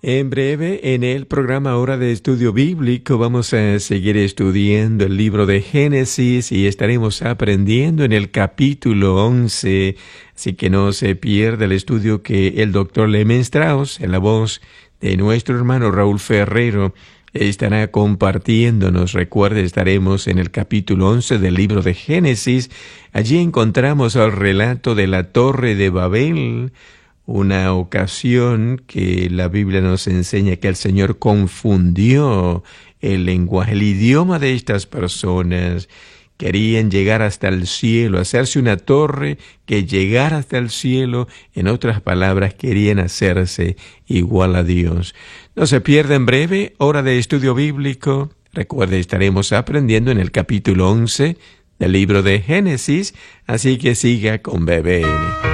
En breve, en el programa Hora de Estudio Bíblico, vamos a seguir estudiando el libro de Génesis y estaremos aprendiendo en el capítulo 11. Así que no se pierda el estudio que el doctor Lemon Strauss, en la voz de nuestro hermano Raúl Ferrero, estará compartiéndonos. Recuerde, estaremos en el capítulo 11 del libro de Génesis. Allí encontramos el relato de la Torre de Babel, una ocasión que la Biblia nos enseña que el Señor confundió el lenguaje, el idioma de estas personas. Querían llegar hasta el cielo, hacerse una torre que llegara hasta el cielo. En otras palabras, querían hacerse igual a Dios. No se pierda en breve, Hora de Estudio Bíblico. Recuerde, estaremos aprendiendo en el capítulo 11 del libro de Génesis, así que siga con BBN.